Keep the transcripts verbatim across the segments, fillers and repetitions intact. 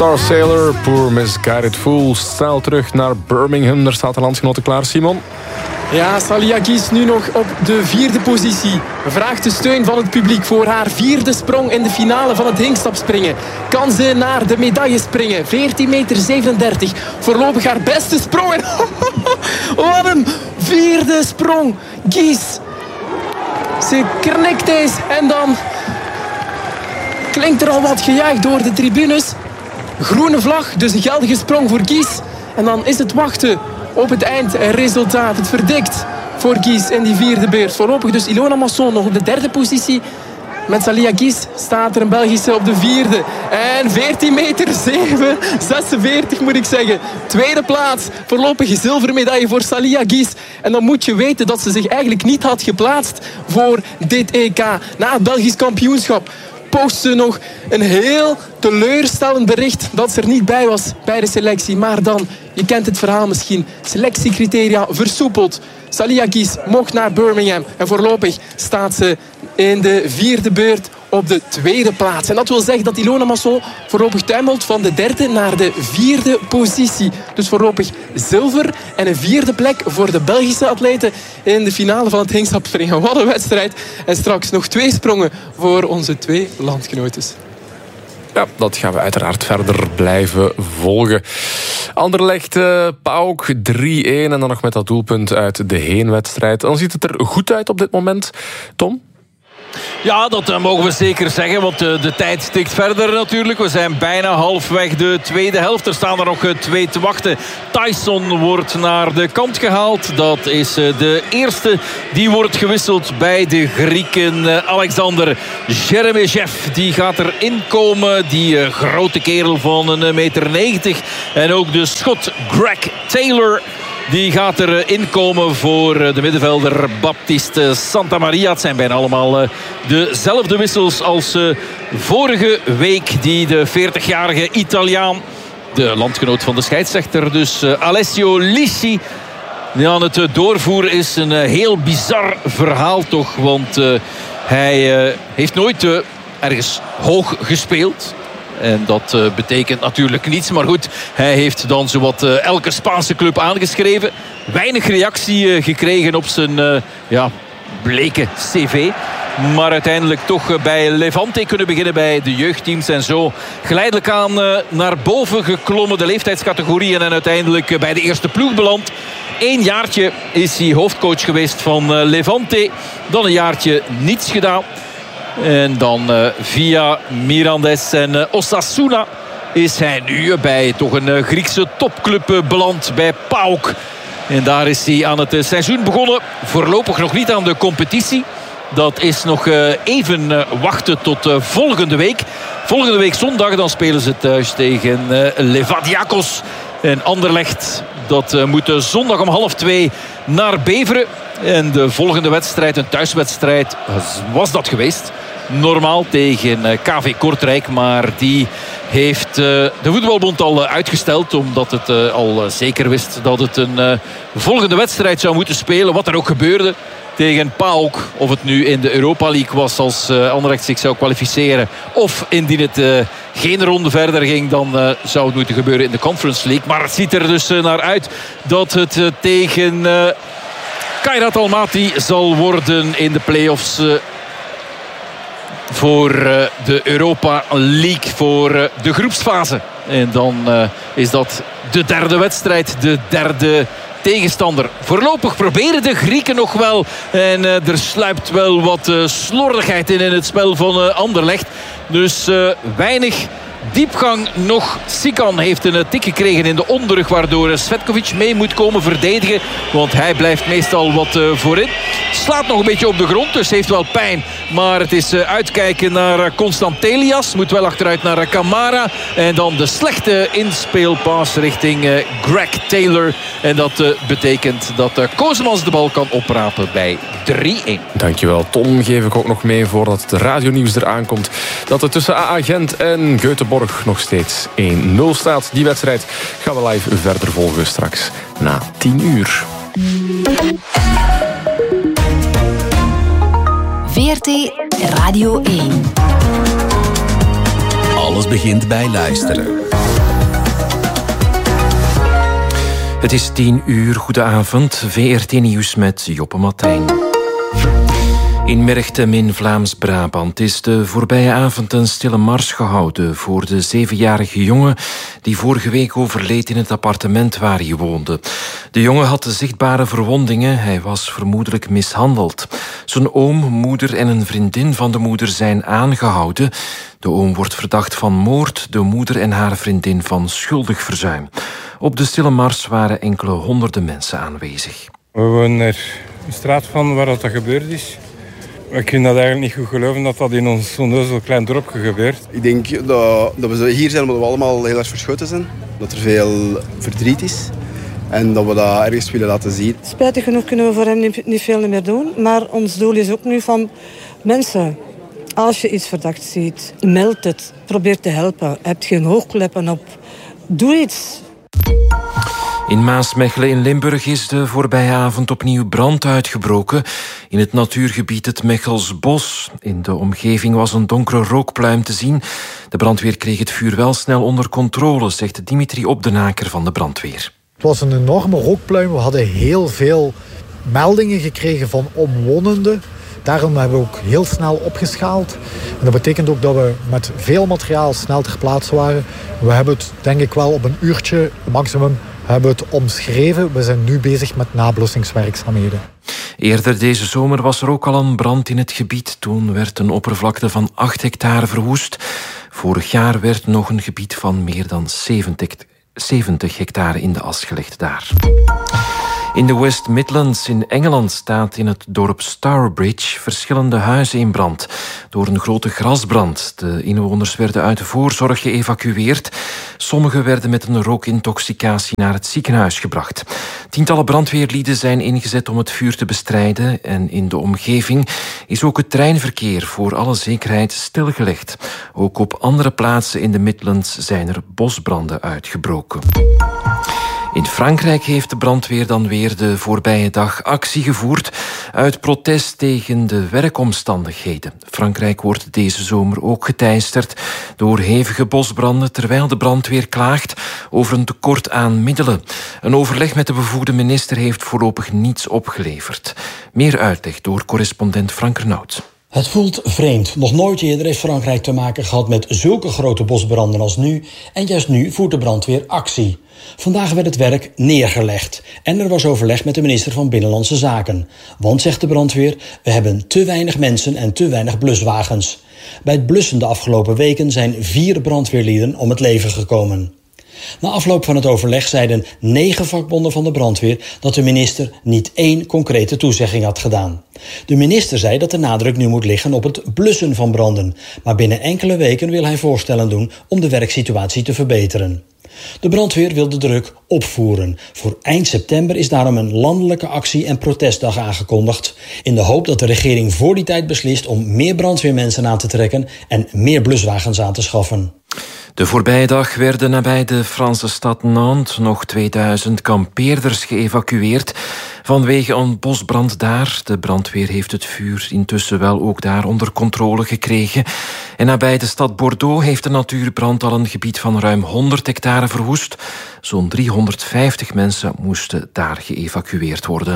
Star Sailor, Poor Misguided Fool. Snel terug naar Birmingham. Daar staat de landsgenote klaar, Simon. Ja, Saliakis nu nog op de vierde positie. Vraagt de steun van het publiek voor haar vierde sprong in de finale van het hinkstapspringen. Kan ze naar de medaille springen? veertien meter zevenendertig. Voorlopig haar beste sprong. Wat een vierde sprong. Gies. Ze knikt eens en dan klinkt er al wat gejuich door de tribunes. Groene vlag, dus een geldige sprong voor Gies. En dan is het wachten op het eindresultaat. Het verdikt voor Gies in die vierde beurt. Voorlopig dus Ilona Masson nog op de derde positie. Met Salia Gies staat er een Belgische op de vierde. En veertien meter zeven, zesenveertig moet ik zeggen. Tweede plaats. Voorlopig zilvermedaille voor Salia Gies. En dan moet je weten dat ze zich eigenlijk niet had geplaatst voor dit E K. Na het Belgisch kampioenschap post ze nog een heel teleurstellend bericht dat ze er niet bij was bij de selectie. Maar dan, je kent het verhaal misschien, selectiecriteria versoepeld. Salia Gies mocht naar Birmingham en voorlopig staat ze in de vierde beurt op de tweede plaats. En dat wil zeggen dat Ilona Masson voorlopig tuimelt van de derde naar de vierde positie. Dus voorlopig zilver en een vierde plek voor de Belgische atleten in de finale van het hinkstapspringen. Wat een wedstrijd. En straks nog twee sprongen voor onze twee landgenotes. Ja, dat gaan we uiteraard verder blijven volgen. Anderlecht, uh, PAOK drie-een en dan nog met dat doelpunt uit de heenwedstrijd. Dan ziet het er goed uit op dit moment. Tom? Ja, dat uh, mogen we zeker zeggen, want uh, de tijd stikt verder natuurlijk. We zijn bijna halfweg de tweede helft. Er staan er nog uh, twee te wachten. Tyson wordt naar de kant gehaald. Dat is uh, de eerste. Die wordt gewisseld bij de Grieken. Uh, Alexander Jeremejev, die gaat erin komen. Die uh, grote kerel van een meter negentig. En ook de Schot Greg Taylor, die gaat erin komen voor de middenvelder Baptiste Santamaria. Het zijn bijna allemaal dezelfde wissels als vorige week. Die de veertigjarige Italiaan, de landgenoot van de scheidsrechter, dus Alessio Lissi, die aan het doorvoeren is. Een heel bizar verhaal toch. Want hij heeft nooit ergens hoog gespeeld. En dat uh, betekent natuurlijk niets. Maar goed, hij heeft dan zowat uh, elke Spaanse club aangeschreven. Weinig reactie uh, gekregen op zijn uh, ja, bleke cv. Maar uiteindelijk toch uh, bij Levante kunnen beginnen bij de jeugdteams. En zo geleidelijk aan uh, naar boven geklommen, de leeftijdscategorieën. En uiteindelijk uh, bij de eerste ploeg beland. Eén jaartje is hij hoofdcoach geweest van uh, Levante. Dan een jaartje niets gedaan. En dan uh, via Mirandes en uh, Osasuna is hij nu bij toch een uh, Griekse topclub uh, beland bij PAOK. En daar is hij aan het uh, seizoen begonnen. Voorlopig nog niet aan de competitie. Dat is nog uh, even uh, wachten tot uh, volgende week. Volgende week zondag dan spelen ze thuis tegen uh, Levadiakos. En Anderlecht, dat uh, moet uh, zondag om half twee naar Beveren. En de volgende wedstrijd, een thuiswedstrijd, was dat geweest. Normaal tegen K V Kortrijk. Maar die heeft uh, de voetbalbond al uitgesteld. Omdat het uh, al zeker wist dat het een uh, volgende wedstrijd zou moeten spelen. Wat er ook gebeurde tegen PAOK. Of het nu in de Europa League was als uh, Anderlecht zich zou kwalificeren. Of indien het uh, geen ronde verder ging, dan uh, zou het moeten gebeuren in de Conference League. Maar het ziet er dus uh, naar uit dat het uh, tegen Uh, Kairat Almaty zal worden in de play-offs uh, voor uh, de Europa League, voor uh, de groepsfase. En dan uh, is dat de derde wedstrijd, de derde tegenstander. Voorlopig proberen de Grieken nog wel. En uh, er sluipt wel wat uh, slordigheid in in het spel van uh, Anderlecht. Dus uh, weinig diepgang nog. Sikan heeft een tik gekregen in de onderrug, waardoor Svetkovic mee moet komen verdedigen. Want hij blijft meestal wat uh, voorin. Slaat nog een beetje op de grond, dus heeft wel pijn. Maar het is uh, uitkijken naar uh, Constantelias. Moet wel achteruit naar uh, Camara. En dan de slechte inspeelpaas richting uh, Greg Taylor. En dat uh, betekent dat uh, Kozemans de bal kan oprapen bij drie-een. Dankjewel Tom. Geef ik ook nog mee voordat het radionieuws eraan komt, dat het tussen A A Gent en Göteborg nog steeds één nul staat. Die wedstrijd gaan we live verder volgen straks na tien uur. V R T Radio één. Alles begint bij luisteren. Het is tien uur, goedenavond. V R T Nieuws met Joppe Martijn. In Merchtem in Vlaams-Brabant is de voorbije avond een stille mars gehouden voor de zevenjarige jongen die vorige week overleed in het appartement waar hij woonde. De jongen had zichtbare verwondingen, hij was vermoedelijk mishandeld. Zijn oom, moeder en een vriendin van de moeder zijn aangehouden. De oom wordt verdacht van moord, de moeder en haar vriendin van schuldig verzuim. Op de stille mars waren enkele honderden mensen aanwezig. We wonen er een straat van waar dat gebeurd is. We kunnen dat eigenlijk niet goed geloven dat dat in ons zo'n klein dorpje gebeurt. Ik denk dat, dat we hier zijn omdat we allemaal heel erg verschoten zijn. Dat er veel verdriet is. En dat we dat ergens willen laten zien. Spijtig genoeg kunnen we voor hem niet, niet veel meer doen. Maar ons doel is ook nu van mensen. Als je iets verdacht ziet, meld het. Probeer te helpen. Heb geen hoogkleppen op. Doe iets. In Maasmechelen in Limburg is de voorbije avond opnieuw brand uitgebroken in het natuurgebied het Mechelsbos. In de omgeving was een donkere rookpluim te zien. De brandweer kreeg het vuur wel snel onder controle, zegt Dimitri Opdenaker van de brandweer. Het was een enorme rookpluim. We hadden heel veel meldingen gekregen van omwonenden. Daarom hebben we ook heel snel opgeschaald. En dat betekent ook dat we met veel materiaal snel ter plaatse waren. We hebben het denk ik wel op een uurtje maximum hebben het omschreven. We zijn nu bezig met nablussingswerkzaamheden. Eerder deze zomer was er ook al een brand in het gebied. Toen werd een oppervlakte van acht hectare verwoest. Vorig jaar werd nog een gebied van meer dan zeventig hectare in de as gelegd daar. In de West Midlands in Engeland staat in het dorp Stourbridge verschillende huizen in brand door een grote grasbrand. De inwoners werden uit de voorzorg geëvacueerd. Sommigen werden met een rookintoxicatie naar het ziekenhuis gebracht. Tientallen brandweerlieden zijn ingezet om het vuur te bestrijden en in de omgeving is ook het treinverkeer voor alle zekerheid stilgelegd. Ook op andere plaatsen in de Midlands zijn er bosbranden uitgebroken. In Frankrijk heeft de brandweer dan weer de voorbije dag actie gevoerd uit protest tegen de werkomstandigheden. Frankrijk wordt deze zomer ook geteisterd door hevige bosbranden, terwijl de brandweer klaagt over een tekort aan middelen. Een overleg met de bevoegde minister heeft voorlopig niets opgeleverd. Meer uitleg door correspondent Frank Renaud. Het voelt vreemd. Nog nooit eerder heeft Frankrijk te maken gehad met zulke grote bosbranden als nu. En juist nu voert de brandweer actie. Vandaag werd het werk neergelegd. En er was overleg met de minister van Binnenlandse Zaken. Want, zegt de brandweer, we hebben te weinig mensen en te weinig bluswagens. Bij het blussen de afgelopen weken zijn vier brandweerlieden om het leven gekomen. Na afloop van het overleg zeiden negen vakbonden van de brandweer dat de minister niet één concrete toezegging had gedaan. De minister zei dat de nadruk nu moet liggen op het blussen van branden. Maar binnen enkele weken wil hij voorstellen doen om de werksituatie te verbeteren. De brandweer wil de druk opvoeren. Voor eind september is daarom een landelijke actie- en protestdag aangekondigd, in de hoop dat de regering voor die tijd beslist om meer brandweermensen aan te trekken en meer bluswagens aan te schaffen. De voorbije dag werden nabij de Franse stad Nantes nog tweeduizend kampeerders geëvacueerd vanwege een bosbrand daar. De brandweer heeft het vuur intussen wel ook daar onder controle gekregen. En nabij de stad Bordeaux heeft de natuurbrand al een gebied van ruim honderd hectare verwoest. Zo'n driehonderdvijftig mensen moesten daar geëvacueerd worden.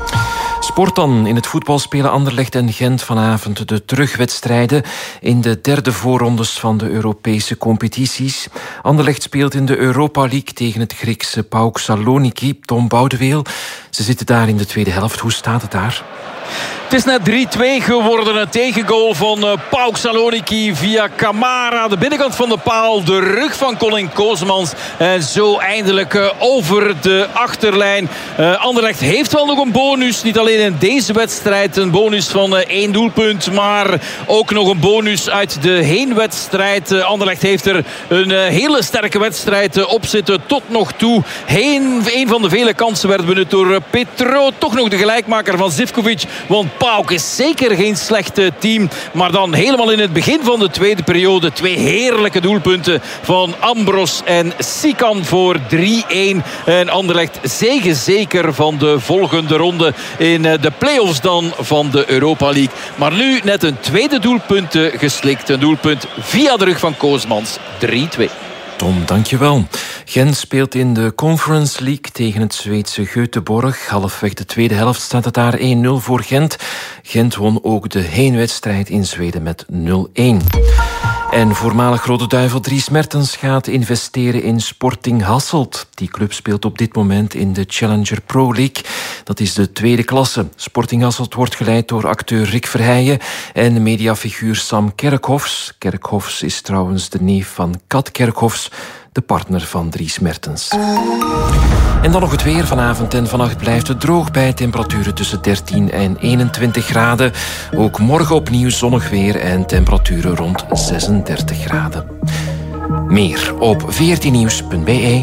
Sport dan. In het voetbal spelen Anderlecht en Gent vanavond de terugwedstrijden in de derde voorrondes van de Europese competities. Anderlecht speelt in de Europa League tegen het Griekse PAOK Saloniki. Tom Boudeweel, ze zitten daar in de tweede helft. Hoe staat het daar? Het is net drie twee geworden. Een tegengoal van uh, PAOK Saloniki via Camara. De binnenkant van de paal. De rug van Colin Koosmans. En zo eindelijk uh, over de achterlijn. Uh, Anderlecht heeft wel nog een bonus. Niet alleen in deze wedstrijd. Een bonus van uh, één doelpunt. Maar ook nog een bonus uit de heenwedstrijd. Uh, Anderlecht heeft er een uh, hele sterke wedstrijd uh, op zitten. Tot nog toe. Heen, een van de vele kansen werd benut door uh, Petro. Toch nog de gelijkmaker van Zivkovic. Want PAOK is zeker geen slechte team. Maar dan helemaal in het begin van de tweede periode twee heerlijke doelpunten van Ambros en Sikan voor drie een. En Anderlecht zege zeker van de volgende ronde in de play-offs dan van de Europa League. Maar nu net een tweede doelpunt geslikt. Een doelpunt via de rug van Koosmans. drie twee. Tom, dankjewel. Gent speelt in de Conference League tegen het Zweedse Göteborg. Halfweg de tweede helft staat het daar één nul voor Gent. Gent won ook de heenwedstrijd in Zweden met nul een. En voormalig Rode Duivel Dries Mertens gaat investeren in Sporting Hasselt. Die club speelt op dit moment in de Challenger Pro League. Dat is de tweede klasse. Sporting Hasselt wordt geleid door acteur Rick Verheijen en mediafiguur Sam Kerkhofs. Kerkhofs is trouwens de neef van Kat Kerkhofs, de partner van Dries Mertens. En dan nog het weer. Vanavond en vannacht blijft het droog bij temperaturen tussen dertien en eenentwintig graden. Ook morgen opnieuw zonnig weer en temperaturen rond zesendertig graden. Meer op veertien nieuws punt b e.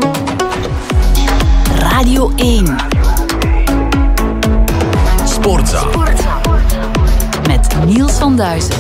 Radio één. Sportza. Met Niels van Duizen.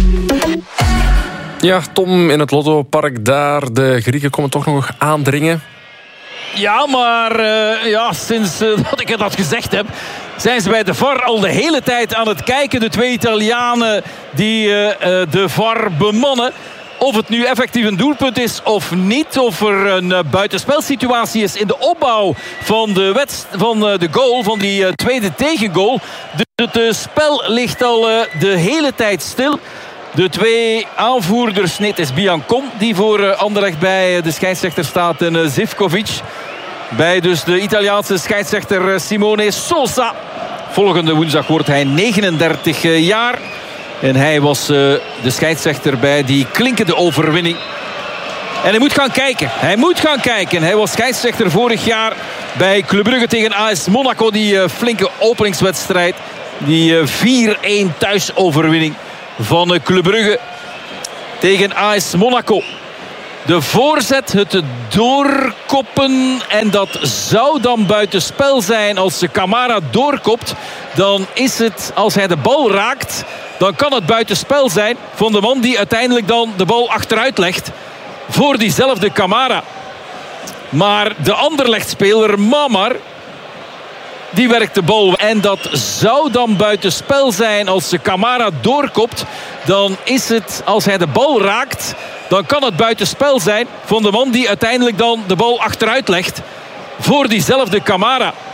Ja, Tom, in het Lottopark daar. De Grieken komen toch nog aandringen. Ja, maar uh, ja, sinds uh, dat ik het dat gezegd heb, zijn ze bij de V A R al de hele tijd aan het kijken. De twee Italianen die uh, uh, de V A R bemannen. Of het nu effectief een doelpunt is of niet. Of er een uh, buitenspelsituatie is in de opbouw van de, wedst- van, uh, de goal. Van die uh, tweede tegengoal. Dus het uh, spel ligt al uh, de hele tijd stil. De twee aanvoerders, nee, het is Biancon die voor uh, Anderlecht bij uh, de scheidsrechter staat. En uh, Zivkovic bij dus de Italiaanse scheidsrechter uh, Simone Sosa. Volgende woensdag wordt hij negenendertig uh, jaar. En hij was uh, de scheidsrechter bij die klinkende overwinning. En hij moet gaan kijken. Hij moet gaan kijken. Hij was scheidsrechter vorig jaar bij Club Brugge tegen A S Monaco. Die uh, flinke openingswedstrijd. Die uh, vier een thuisoverwinning van uh, Club Brugge tegen A S Monaco. De voorzet, het doorkoppen. En dat zou dan buitenspel zijn als de Camara doorkopt. Dan is het, als hij de bal raakt, dan kan het buitenspel zijn van de man die uiteindelijk dan de bal achteruit legt voor diezelfde Camara. Maar de Anderlecht-speler Mamar, die werkt de bal. En dat zou dan buitenspel zijn als de Camara doorkopt. Dan is het, als hij de bal raakt, dan kan het buitenspel zijn van de man die uiteindelijk dan de bal achteruit legt voor diezelfde Camara.